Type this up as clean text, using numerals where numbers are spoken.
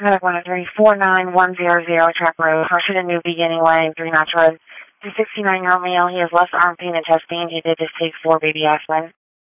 Medic 103-49100 Track Road, Harshit and New Beginning Lane, 3 Notch Road. The 69-year-old male, he has left arm pain and chest pain. He did just take 4 baby aspirin.